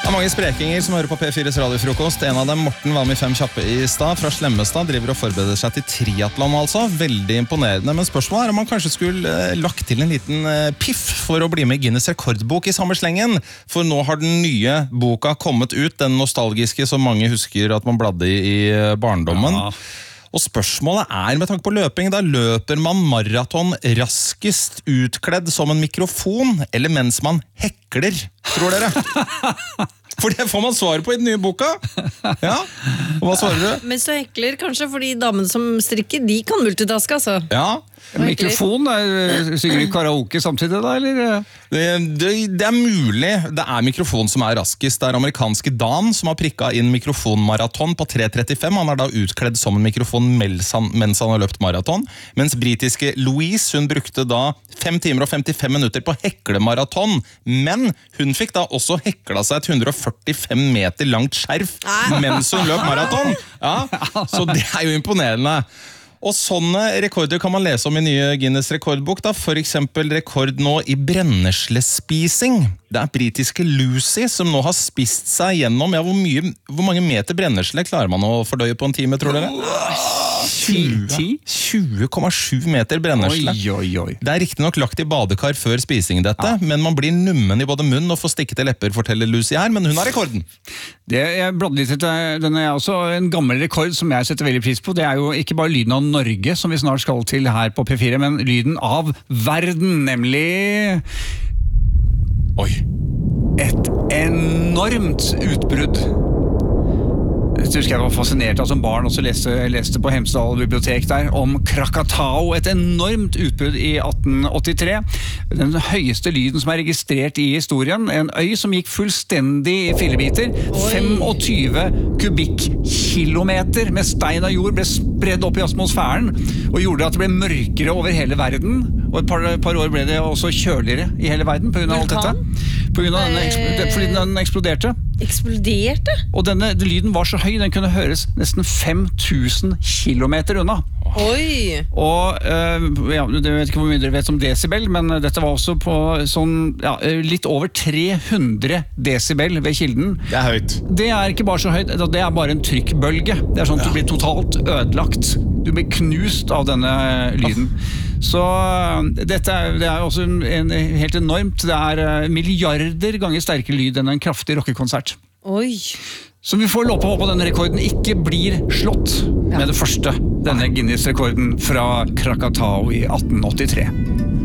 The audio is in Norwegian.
Det mange sprekinger som hører på P4s radiofrokost. En av dem, Morten, var med i 5 kjappe i stad fra Slemmestad, driver og forbereder seg til triathlon altså. Veldig imponerende, men spørsmålet om man kanskje skulle lagt til en liten piff for å bli med i Guinness rekordbok i samme slengen. For nå har den nye boka kommet ut, den nostalgiske som mange husker at man bladde i barndommen. Ja. Og spørsmålet med tanke på løping, da løper man maraton raskest utklædd som en mikrofon, eller mens man hekler, tror dere? For det får man svar på i den nye boka. Ja, og hva svarer du? Mens du hekler, kanskje, fordi damene som strikker, de kan multitaske, altså. Ja. Mikrofon, synger du karaoke samtidig da, eller? Det mulig. Det mikrofon som raskest. Det amerikanske Dan som har prikket inn mikrofonmaraton på 3.35. Han da utkledd som en mikrofon mens han har løpt maraton. Mens britiske Louise, hun brukte da 5 timer og 55 minutter på heklemaraton. Men hun fikk da også hekla seg et 145 meter langt skjerf mens hun løp maraton. Ja, så det jo imponerende. Og sånne rekorder kan man lese om i nye Guinness rekordbok, da. For eksempel rekord nå i brenneslespising. Det britiske Lucy som nå har spist seg gjennom, hvor mange meter brennesle klarer man å fordøye på en time, tror dere? 20,7 meter brennesle. Oi. Det riktig nok lagt i badekar før spising dette, men man blir nummen i både munn og får stikkete lepper, forteller Lucy her, men hun har rekorden. Jeg bladde litt etter, den også en gammel rekord som jeg setter veldig pris på. Det jo ikke bare lyden av Norge, som vi snart skal til her på P4, men lyden av verden, nemlig... Oi! Et enormt utbrudd. Jeg husker jeg var fascinert av som barn, og så leste på Hemsedal bibliotek der, om Krakatau, et enormt utbrudd i 1883. Den høyeste lyden som registrert i historien, en øy som gikk fullstendig i fillebiter. 25 kubikkilometer med stein og jord ble spredd opp i atmosfæren, og gjorde at det ble mørkere over hele verden, og et par år ble det også kjøligere i hele verden på grunn av alt dette. Fordi den eksploderte. Eksploderte? Og denne lyden var så høy, den kunne høres nesten 5000 kilometer unna. Oi! Og jeg vet ikke hvor mye dere vet om desibel, men dette var også på sånn, litt over 300 desibel ved kilden. Det høyt. Det ikke bare så høyt, det bare en trykkbølge. Det sånn at du blir totalt ødelagt. Du blir knust av denne lyden. Så dette det også helt enormt. Det milliarder ganger sterkere lyd enn en kraftig rockekonsert. Oi! Så vi får låpe håpe at denne rekorden ikke blir slått med det første. Denne Guinness-rekorden fra Krakatau i 1883.